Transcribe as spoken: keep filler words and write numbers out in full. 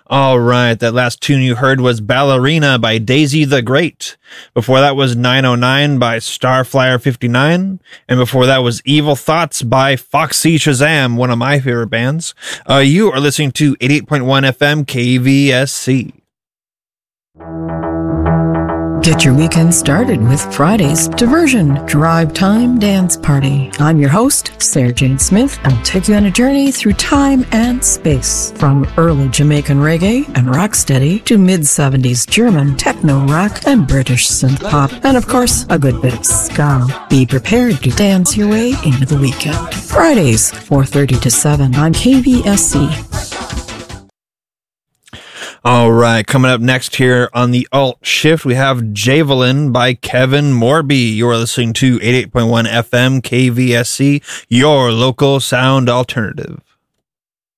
All right, that last tune you heard was Ballerina by Daisy the Great. Before that was nine oh nine by Starflyer fifty-nine. And before that was Evil Thoughts by Foxy Shazam, one of my favorite bands. Uh, you are listening to eighty-eight point one F M K V S C. Get your weekend started with Friday's Diversion Drive Time Dance Party. I'm your host, Sarah Jane Smith. I'll take you on a journey through time and space. From early Jamaican reggae and rocksteady to mid-seventies German techno rock and British synth pop. And of course, a good bit of ska. Be prepared to dance your way into the weekend. Fridays, four thirty to seven on K V S C. All right, coming up next here on the Alt Shift, we have Javelin by Kevin Morby. You're listening to eighty-eight point one F M K V S C, your local sound alternative.